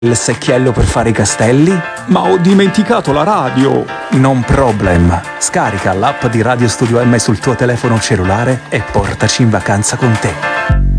Il secchiello per fare i castelli? Ma ho dimenticato la radio! Non problem. Scarica l'app di Radio Studio M sul tuo telefono cellulare e portaci in vacanza con te.